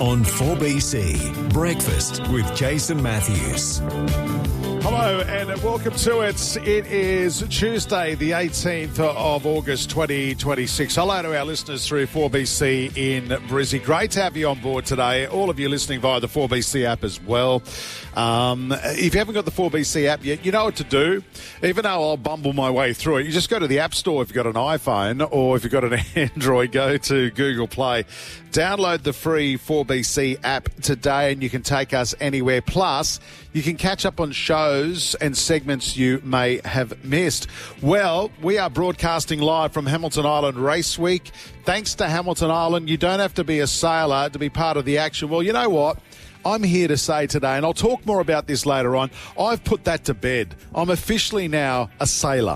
On 4BC, Breakfast with Jason Matthews. Hello and welcome to it. It is Tuesday, the 18th of August 2026. Hello to our listeners through 4BC in Brizzy. Great to have you on board today. All of you listening via the 4BC app as well. If you haven't got the 4BC app yet, you know what to do. Even though I'll bumble my way through it, you just go to the App Store if you've got an iPhone, or if you've got an Android, go to Google Play. Download the free 4BC app today and you can take us anywhere. Plus, you can catch up on shows and segments you may have missed. Well, we are broadcasting live from Hamilton Island Race Week. Thanks to Hamilton Island, you don't have to be a sailor to be part of the action. Well, you know what? I'm here to say today, and I'll talk more about this later on, I've put that to bed. I'm officially now a sailor.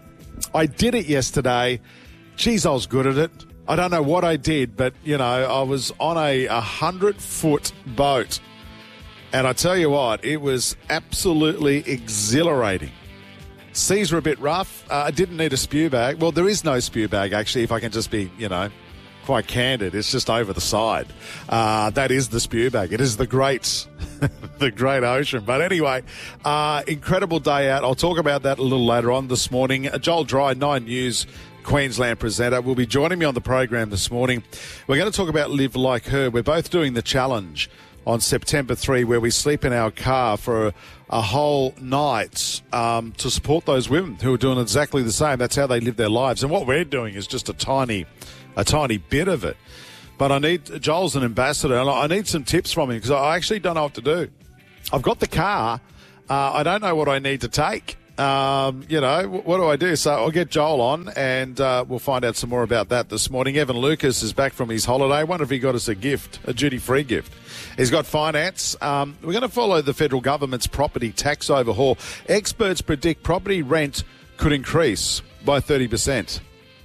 I did it yesterday. Geez, I was good at it. I don't know what I did, but, you know, I was on a 100-foot boat. And I tell you what, it was absolutely exhilarating. Seas were a bit rough. I didn't need a spew bag. Well, there is no spew bag, actually, if I can just be, you know, quite candid. It's just over the side. That is the spew bag. It is the great the great ocean. But anyway, incredible day out. I'll talk about that a little later on this morning. Joel Dry, 9 News Queensland presenter, will be joining me on the program this morning. We're going to talk about Live Like Her. We're both doing the challenge on September 3, where we sleep in our car for a whole night to support those women who are doing exactly the same. That's how they live their lives. And what we're doing is just a tiny bit of it. But I need, Joel's an ambassador, and I need some tips from him because I actually don't know what to do. I've got the car. I don't know what I need to take. You know, what do I do? So I'll get Joel on and we'll find out some more about that this morning. Evan Lucas is back from his holiday. I wonder if he got us a gift, a duty-free gift. He's got finance. We're going to follow the federal government's property tax overhaul. Experts predict property rent could increase by 30%.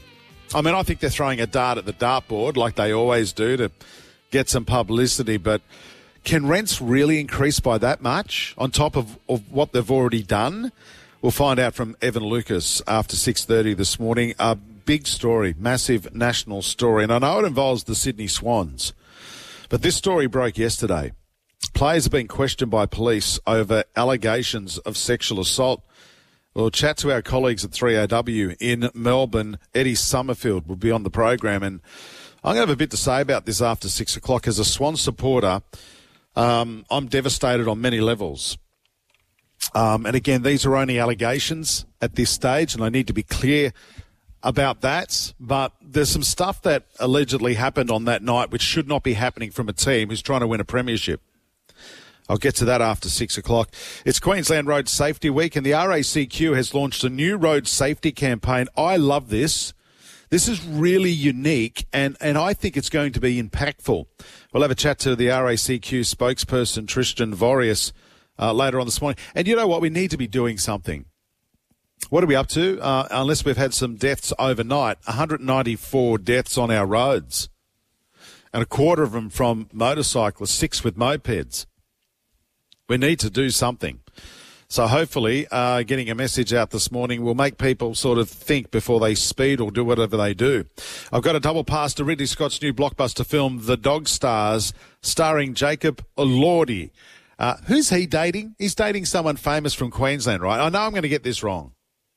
I mean, I think they're throwing a dart at the dartboard like they always do to get some publicity, but can rents really increase by that much on top of what they've already done? We'll find out from Evan Lucas after 6:30 this morning. A big story, massive national story, and I know it involves the Sydney Swans. But this story broke yesterday. Players have been questioned by police over allegations of sexual assault. We'll chat to our colleagues at 3AW in Melbourne. Eddie Summerfield will be on the program, and I'm going to have a bit to say about this after 6 o'clock. As a Swan supporter, I'm devastated on many levels. And again, these are only allegations at this stage, and I need to be clear about that. But there's some stuff that allegedly happened on that night which should not be happening from a team who's trying to win a premiership. I'll get to that after 6 o'clock. It's Queensland Road Safety Week, and the RACQ has launched a new road safety campaign. I love this. This is really unique, and I think it's going to be impactful. We'll have a chat to the RACQ spokesperson, Tristan Vorius, later on this morning. And you know what? We need to be doing something. What are we up to? Unless we've had some deaths overnight, 194 deaths on our roads. And a quarter of them from motorcyclists, 6 with mopeds. We need to do something. So hopefully getting a message out this morning will make people sort of think before they speed or do whatever they do. I've got a double pass to Ridley Scott's new blockbuster film, The Dog Stars, starring Jacob Elordi. Who's he dating? He's dating someone famous from Queensland, right? I know I'm going to get this wrong.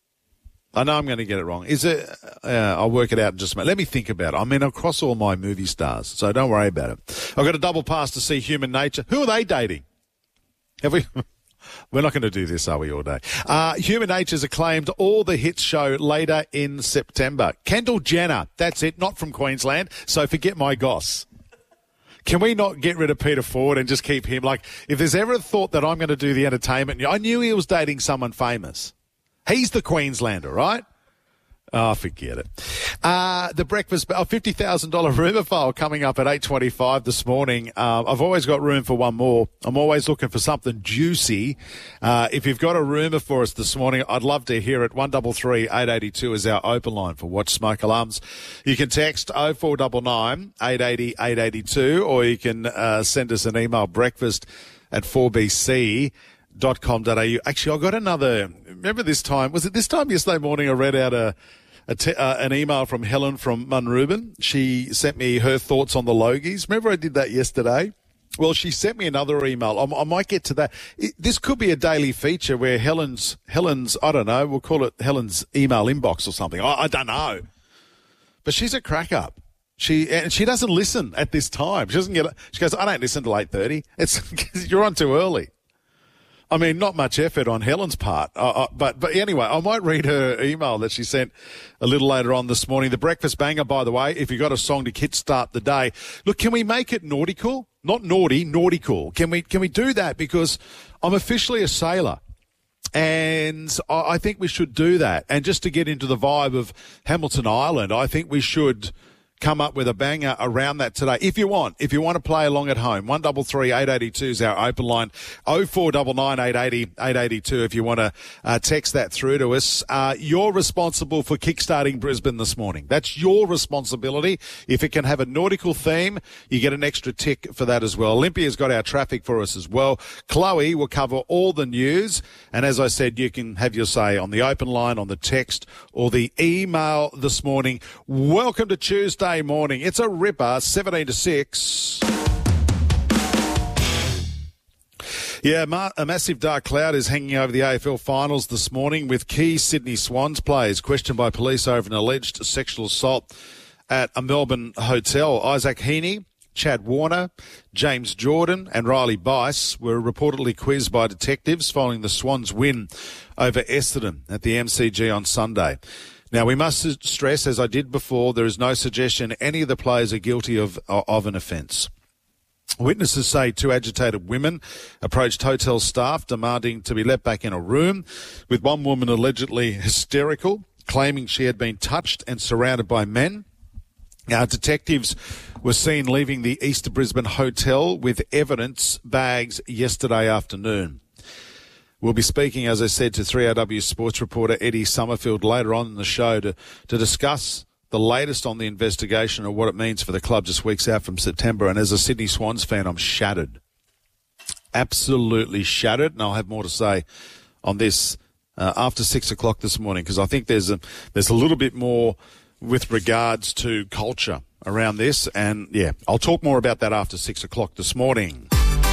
I know I'm going to get it wrong. Is it? I'll work it out in just a minute. Let me think about it. I mean, across all my movie stars, so don't worry about it. I've got a double pass to see Human Nature. Who are they dating? Have we? We're not going to do this, are we, all day? Human Nature's acclaimed all the hits show later in September. Kendall Jenner, that's it, not from Queensland, so forget my goss. Can we not get rid of Peter Ford and just keep him? Like, if there's ever a thought that I'm going to do the entertainment, I knew he was dating someone famous. He's the Queenslander, right? Oh, forget it. The breakfast, $50,000 rumour file coming up at 8:25 this morning. I've always got room for one more. I'm always looking for something juicy. If you've got a rumour for us this morning, I'd love to hear it. 1333 882 is our open line for Watch Smoke Alarms. You can text 0499 880 882, or you can send us an email, breakfast@4bc.com.au. Actually, I got another. Remember this time? Was it this time yesterday morning? I read out a an email from Helen from Munrooban. She sent me her thoughts on the Logies. Remember I did that yesterday? Well, she sent me another email. I might get to that. This could be a daily feature where Helen's, I don't know, we'll call it Helen's email inbox or something. I don't know. But she's a crack up. She doesn't listen at this time. She goes, I don't listen till 8:30. You're on too early. I mean, not much effort on Helen's part. But anyway, I might read her email that she sent a little later on this morning. The breakfast banger, by the way, if you've got a song to kickstart the day. Look, can we make it nautical? Not naughty, nautical. Can we do that? Because I'm officially a sailor. And I think we should do that. And just to get into the vibe of Hamilton Island, I think we should come up with a banger around that today. If you want to play along at home, 133 882 is our open line. 0499 880 882 if you want to text that through to us. You're responsible for kickstarting Brisbane this morning. That's your responsibility. If it can have a nautical theme, you get an extra tick for that as well. Olympia's got our traffic for us as well. Chloe will cover all the news. And as I said, you can have your say on the open line, on the text, or the email this morning. Welcome to Tuesday morning. It's a ripper, 17-6. Yeah, a massive dark cloud is hanging over the AFL finals this morning with key Sydney Swans players questioned by police over an alleged sexual assault at a Melbourne hotel. Isaac Heaney, Chad Warner, James Jordan and Riley Bice were reportedly quizzed by detectives following the Swans' win over Essendon at the MCG on Sunday. Now, we must stress, as I did before, there is no suggestion any of the players are guilty of an offence. Witnesses say two agitated women approached hotel staff demanding to be let back in a room, with one woman allegedly hysterical, claiming she had been touched and surrounded by men. Now, detectives were seen leaving the East Brisbane Hotel with evidence bags yesterday afternoon. We'll be speaking, as I said, to 3RW sports reporter Eddie Summerfield later on in the show to discuss the latest on the investigation and what it means for the club just weeks out from September. And as a Sydney Swans fan, I'm shattered. Absolutely shattered. And I'll have more to say on this after 6 o'clock this morning, because I think there's a little bit more with regards to culture around this. And, yeah, I'll talk more about that after 6 o'clock this morning.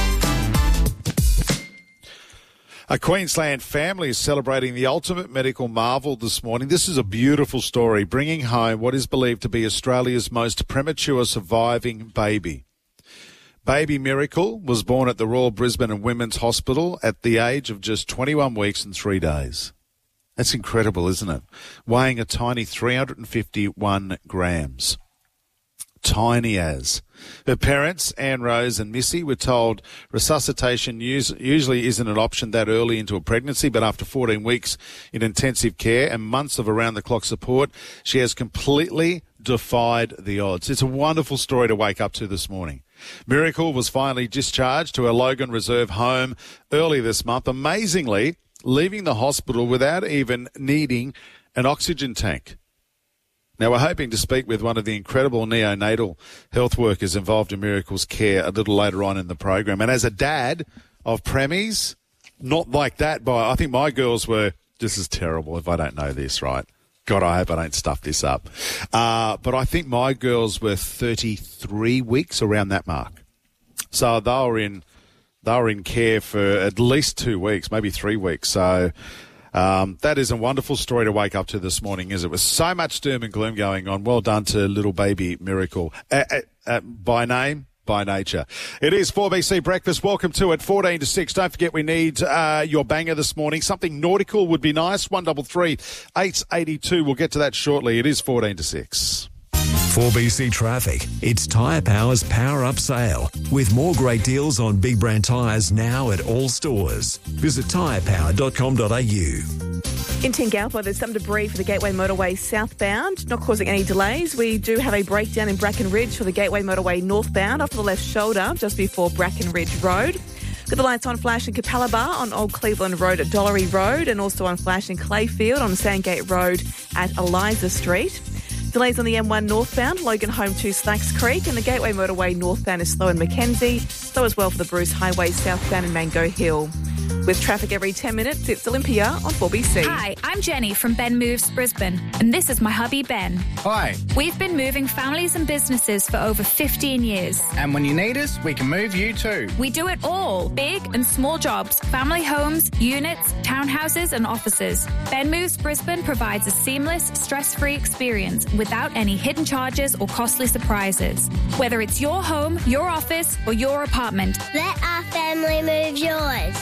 A Queensland family is celebrating the ultimate medical marvel this morning. This is a beautiful story, bringing home what is believed to be Australia's most premature surviving baby. Baby Miracle was born at the Royal Brisbane and Women's Hospital at the age of just 21 weeks and 3 days. That's incredible, isn't it? Weighing a tiny 351 grams. Tiny as. Her parents, Anne Rose and Missy, were told resuscitation usually isn't an option that early into a pregnancy, but after 14 weeks in intensive care and months of around-the-clock support, she has completely defied the odds. It's a wonderful story to wake up to this morning. Miracle was finally discharged to her Logan Reserve home early this month, amazingly leaving the hospital without even needing an oxygen tank. Now, we're hoping to speak with one of the incredible neonatal health workers involved in Miracle's care a little later on in the program. And as a dad of premies, not like that, I think my girls were, this is terrible if I don't know this, right? God, I hope I don't stuff this up. But I think my girls were 33 weeks, around that mark. So they were in care for at least 2 weeks, maybe 3 weeks. So that is a wonderful story to wake up to this morning, as it was so much doom and gloom going on. Well done to little baby Miracle. By name, by nature. It is 4BC Breakfast. Welcome to it, 14 to 6. Don't forget we need your banger this morning. Something nautical would be nice. 133 882. We'll get to that shortly. It is 14 to 6. 4BC Traffic. It's Tyre Power's Power Up Sale, with more great deals on big brand tyres now at all stores. Visit tyrepower.com.au. In Tingalpa, there's some debris for the Gateway Motorway southbound, not causing any delays. We do have a breakdown in Bracken Ridge for the Gateway Motorway northbound off the left shoulder, just before Bracken Ridge Road. Got the lights on flash in Capella Bar on Old Cleveland Road at Dollery Road, and also on flash in Clayfield on Sandgate Road at Eliza Street. Delays on the M1 northbound, Logan Home to Slacks Creek, and the Gateway Motorway northbound is slow in Mackenzie, slow as well for the Bruce Highway southbound in Mango Hill. With traffic every 10 minutes, it's Olympia on 4BC. Hi, I'm Jenny from Ben Moves Brisbane, and this is my hubby Ben. Hi. We've been moving families and businesses for over 15 years. And when you need us, we can move you too. We do it all, big and small jobs, family homes, units, townhouses and offices. Ben Moves Brisbane provides a seamless, stress-free experience without any hidden charges or costly surprises. Whether it's your home, your office or your apartment. Let our family move yours.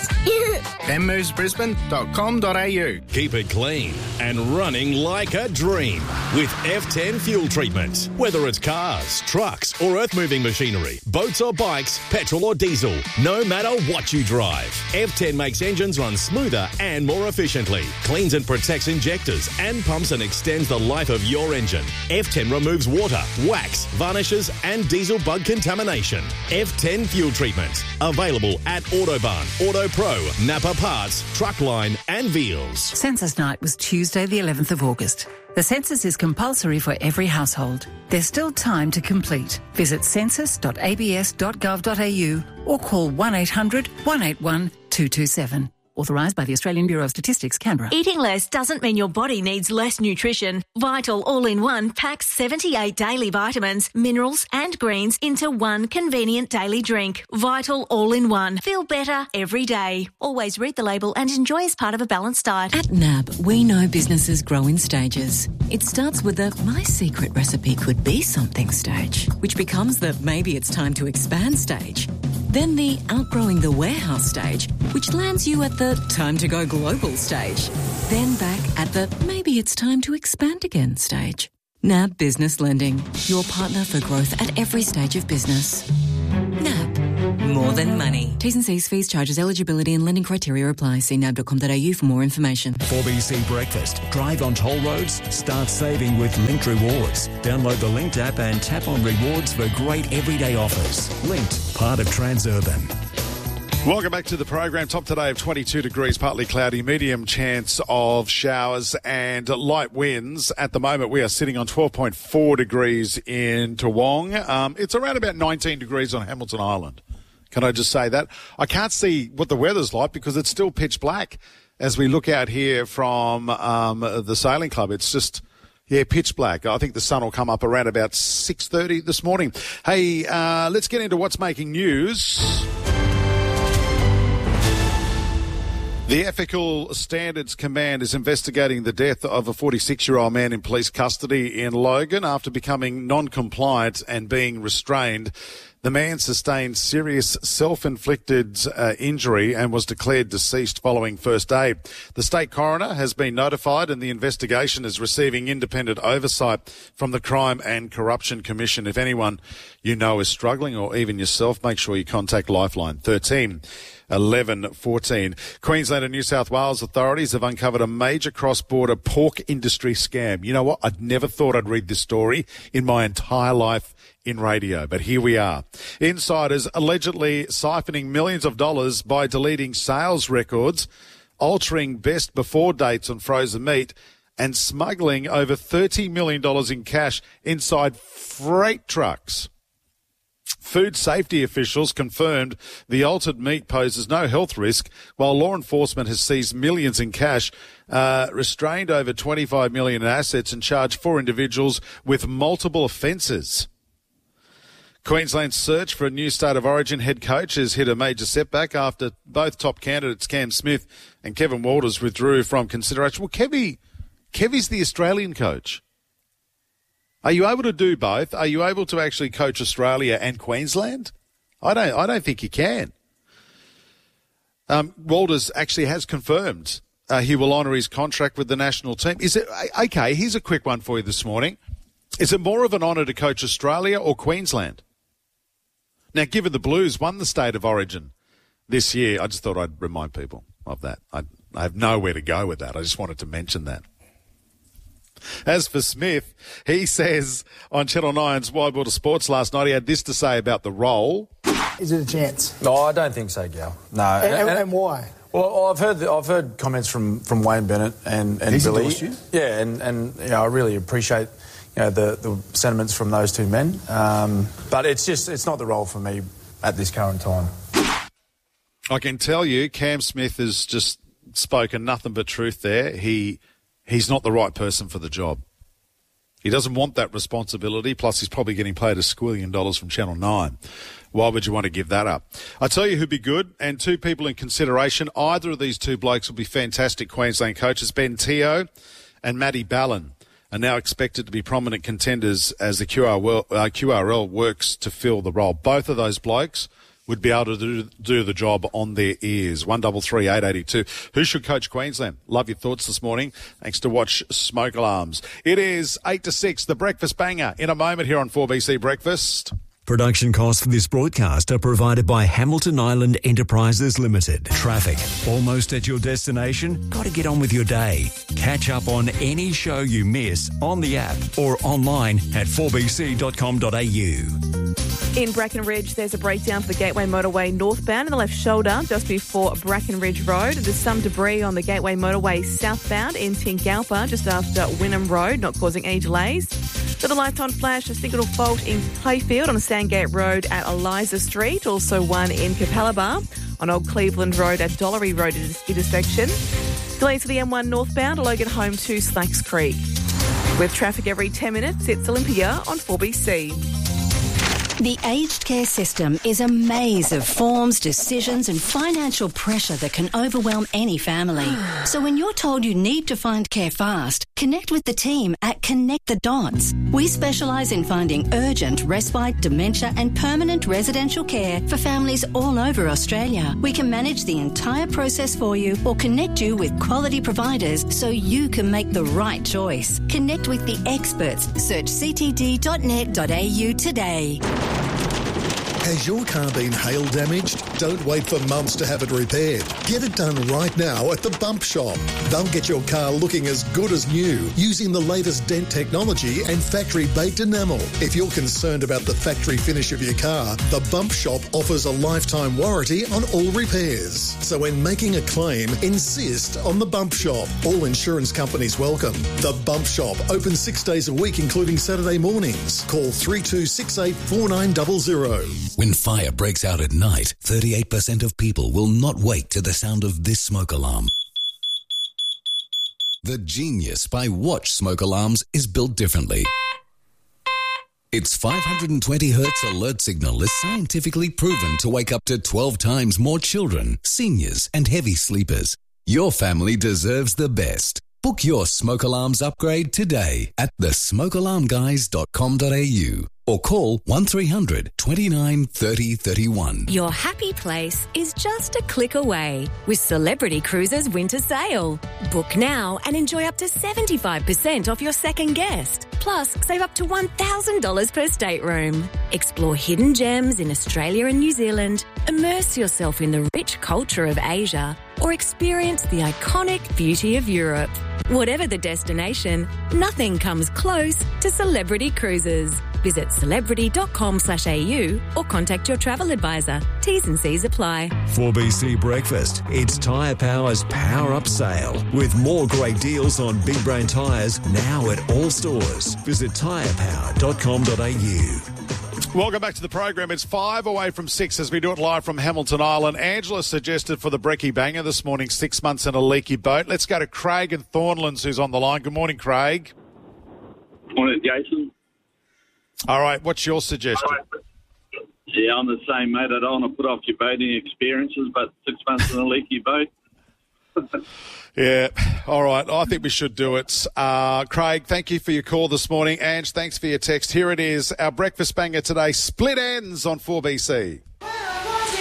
benmovesbrisbane.com.au. Keep it clean and running like a dream with F10 fuel treatment. Whether it's cars, trucks or earth-moving machinery, boats or bikes, petrol or diesel, no matter what you drive, F10 makes engines run smoother and more efficiently, cleans and protects injectors and pumps and extends the life of your engine. F10 removes water, wax, varnishes and diesel bug contamination. F10 fuel treatment. Available at Autobahn, Auto Pro, Napa Parts, Truckline and Veals. Census night was Tuesday the 11th of August. The census is compulsory for every household. There's still time to complete. Visit census.abs.gov.au or call 1800 181 227. Authorised by the Australian Bureau of Statistics, Canberra. Eating less doesn't mean your body needs less nutrition. Vital All-in-One packs 78 daily vitamins, minerals and greens into one convenient daily drink. Vital All-in-One. Feel better every day. Always read the label and enjoy as part of a balanced diet. At NAB, we know businesses grow in stages. It starts with the my secret recipe could be something stage, which becomes the maybe it's time to expand stage. Then the outgrowing the warehouse stage, which lands you at the time to go global stage. Then back at the maybe it's time to expand again stage. NAB Business Lending, your partner for growth at every stage of business. NAB, more than money. T's and C's, fees, charges, eligibility and lending criteria apply. See nab.com.au for more information. 4BC Breakfast. Drive on toll roads. Start saving with Linked Rewards. Download the Linked app and tap on rewards for great everyday offers. Linked, part of Transurban. Welcome back to the program. Top today of 22 degrees, partly cloudy, medium chance of showers and light winds. At the moment, we are sitting on 12.4 degrees in Toowong. It's around about 19 degrees on Hamilton Island. Can I just say that? I can't see what the weather's like because it's still pitch black as we look out here from the sailing club. It's just, pitch black. I think the sun will come up around about 6:30 this morning. Hey, let's get into what's making news. The Ethical Standards Command is investigating the death of a 46-year-old man in police custody in Logan after becoming non-compliant and being restrained. The man sustained serious self-inflicted injury and was declared deceased following first aid. The state coroner has been notified and the investigation is receiving independent oversight from the Crime and Corruption Commission. If anyone you know is struggling or even yourself, make sure you contact Lifeline 13 11 14. Queensland and New South Wales authorities have uncovered a major cross-border pork industry scam. You know what? I'd never thought I'd read this story in my entire life in radio, but here we are. Insiders allegedly siphoning millions of dollars by deleting sales records, altering best before dates on frozen meat, and smuggling over $30 million in cash inside freight trucks. Food safety officials confirmed the altered meat poses no health risk, while law enforcement has seized millions in cash, restrained over $25 million in assets and charged 4 individuals with multiple offences. Queensland's search for a new State of Origin head coach has hit a major setback after both top candidates, Cam Smith and Kevin Walters, withdrew from consideration. Well, Kevy's the Australian coach. Are you able to do both? Are you able to actually coach Australia and Queensland? I don't think you can. Walters actually has confirmed he will honour his contract with the national team. Is it okay? Here's a quick one for you this morning. Is it more of an honour to coach Australia or Queensland? Now, given the Blues won the State of Origin this year, I just thought I'd remind people of that. I have nowhere to go with that. I just wanted to mention that. As for Smith, he says on Channel 9's Wide World of Sports last night, he had this to say about the role. Is it a chance? No, I don't think so, Gal. No. And why? Well, I've heard comments from Wayne Bennett and Billy. You? Yeah, and I really appreciate the sentiments from those two men. But it's not the role for me at this current time. I can tell you, Cam Smith has just spoken nothing but truth there. He's not the right person for the job. He doesn't want that responsibility, plus he's probably getting paid $1 squillion from Channel 9. Why would you want to give that up? I tell you who'd be good, and two people in consideration. Either of these two blokes will be fantastic Queensland coaches. Ben Teo and Matty Ballin are now expected to be prominent contenders as the QRL works to fill the role. Both of those blokes would be able to do the job on their ears. 133 882. Who should coach Queensland? Love your thoughts this morning. Thanks to Watch Smoke Alarms. It is 8 to 6, the Breakfast Banger. In a moment here on 4BC Breakfast. Production costs for this broadcast are provided by Hamilton Island Enterprises Limited. Traffic. Almost at your destination? Got to get on with your day. Catch up on any show you miss on the app or online at 4bc.com.au. In Brackenridge, there's a breakdown for the Gateway Motorway northbound in the left shoulder just before Brackenridge Road. There's some debris on the Gateway Motorway southbound in Tingalpa just after Wynnum Road, not causing any delays. For the lights on flash, a signal fault in Playfield on Sandgate Road at Eliza Street, also one in Capalaba on Old Cleveland Road at Dollery Road intersection. Delays for the M1 northbound, Logan home to Snakes Creek. With traffic every 10 minutes, it's Olympia on 4BC. The aged care system is a maze of forms, decisions and financial pressure that can overwhelm any family. So when you're told you need to find care fast, connect with the team at Connect the Dots. We specialise in finding urgent, respite, dementia and permanent residential care for families all over Australia. We can manage the entire process for you or connect you with quality providers so you can make the right choice. Connect with the experts. Search ctd.net.au today. Has your car been hail damaged? Don't wait for months to have it repaired. Get it done right now at the Bump Shop. They'll get your car looking as good as new using the latest dent technology and factory-baked enamel. If you're concerned about the factory finish of your car, the Bump Shop offers a lifetime warranty on all repairs. So when making a claim, insist on the Bump Shop. All insurance companies welcome. The Bump Shop, open 6 days a week, including Saturday mornings. Call 3268 4900. When fire breaks out at night, 38% of people will not wake to the sound of this smoke alarm. The Genius by Watch Smoke Alarms is built differently. Its 520 Hz alert signal is scientifically proven to wake up to 12 times more children, seniors and heavy sleepers. Your family deserves the best. Book your smoke alarms upgrade today at thesmokealarmguys.com.au. or call 1300 29 30 31. Your happy place is just a click away with Celebrity Cruises Winter Sale. Book now and enjoy up to 75% off your second guest. Plus, save up to $1,000 per stateroom. Explore hidden gems in Australia and New Zealand, immerse yourself in the rich culture of Asia, or experience the iconic beauty of Europe. Whatever the destination, nothing comes close to Celebrity Cruises. Visit celebrity.com.au or contact your travel advisor. T's and C's apply. 4BC Breakfast. It's Tyre Power's Power Up Sale with more great deals on big brand tyres now at all stores. Visit tyrepower.com.au. Welcome back to the program. It's 5 away from 6 as we do it live from Hamilton Island. Angela suggested for the Brekkie Banger this morning, 6 months in a leaky boat. Let's go to Craig and Thornlands, who's on the line. Good morning, Craig. Morning, Jason. All right, what's your suggestion? Yeah, I'm the same, mate. I don't want to put off your boating experiences, but 6 months in a leaky boat. Yeah, all right. I think we should do it. Craig, thank you for your call this morning. Ange, thanks for your text. Here it is, our breakfast banger today, Split Ends on 4BC.